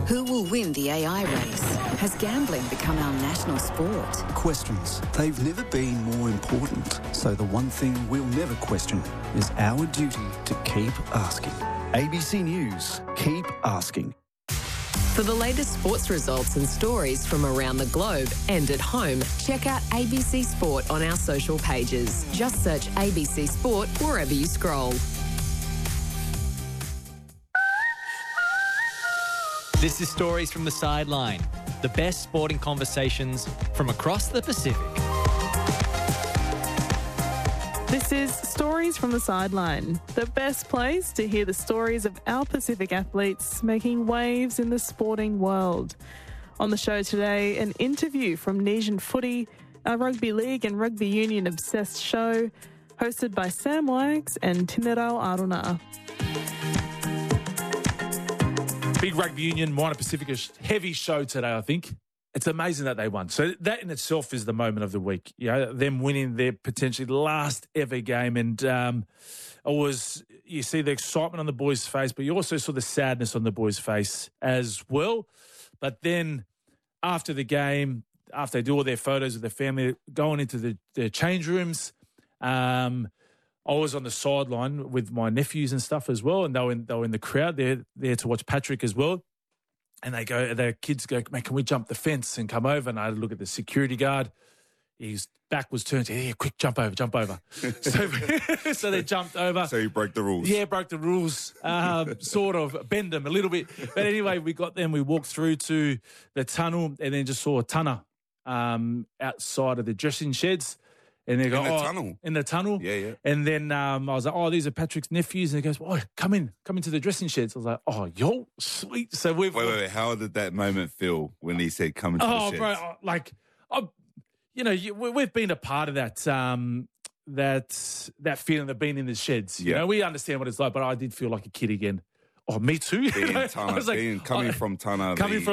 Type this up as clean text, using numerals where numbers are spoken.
Who will win the AI race? Has gambling become our national sport? Questions. They've never been more important. So the one thing we'll never question is our duty to keep asking. ABC News. Keep asking. For the latest sports results and stories from around the globe and at home, check out ABC Sport on our social pages. Just search ABC Sport wherever you scroll. This is Stories from the Sideline, the best sporting conversations from across the Pacific. This is Stories from the Sideline, the best place to hear the stories of our Pacific athletes making waves in the sporting world. On the show today, an interview from Nesian Footy, our rugby league and rugby union obsessed show, hosted by Sam Wags and Tinderao Aruna. Big Rugby Union, Moana Pacifica heavy show today, I think. It's amazing that they won. So that in itself is the moment of the week. You know, them winning their potentially last ever game. And you see the excitement on the boys' face, but you also saw the sadness on the boys' face as well. But then after the game, after they do all their photos with their family, going into the change rooms, I was on the sideline with my nephews and stuff as well, and they were in the crowd. They're there to watch Patrick as well. And their kids go, "Man, can we jump the fence and come over?" And I look at the security guard. His back was turned. "Yeah, quick, jump over. So they jumped over. So you broke the rules. Yeah, broke the rules. Sort of bend them a little bit. But anyway, we got them. We walked through to the tunnel and then just saw a Tana outside of the dressing sheds. And they go, tunnel? In the tunnel? Yeah. And then I was like, these are Patrick's nephews. And he goes, come into the dressing sheds. I was like, yo, sweet. So we've... Wait. How did that moment feel when he said, come into the sheds? We've been a part of that feeling of being in the sheds. You know, we understand what it's like, but I did feel like a kid again. Oh, me too. Coming from Tana.